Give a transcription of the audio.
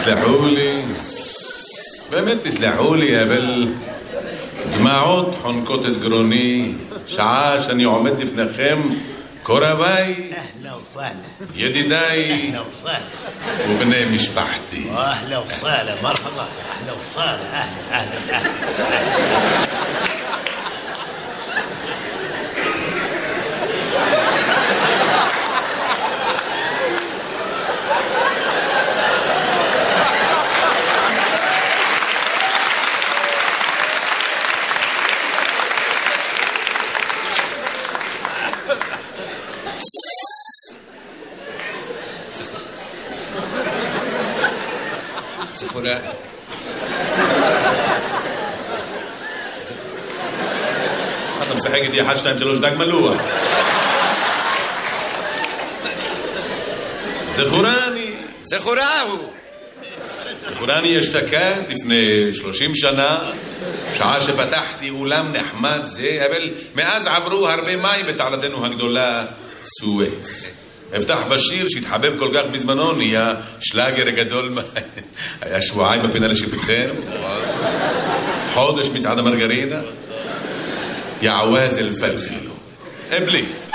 תסלחו לי, באמת תסלחו לי, אבל דמעות חונקות את גרוני, שעה שאני עומד לפניכם, קורביי, ידידיי ובני משפחתי. אהלה וסהלה, מרחבה, אהלה וסהלה, אהלה. סחורה. אתה משחק איתי 1, 2, 3 דג מלוח. זכורני אשתקד לפני 30 שנה, שעה שפתחתי אולם נחמד זה, אבל מאז עברו הרבה מים בתעלתנו הגדולה סואץ. הבטח בשיר שהתחבב כל כך בזמנו, נהיה שלאגר גדול, היה שבועיים בפינה לשיפתכם, חודש מצעד המרגרינה, יעווז אל פלפילו. בלי